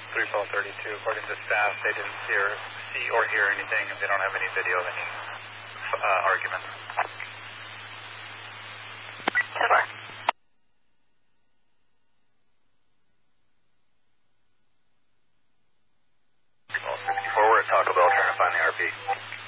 31232, according to staff, they didn't see or hear anything, and they don't have any video of any argument. Over. 64, we're at Taco Bell trying to find the RP.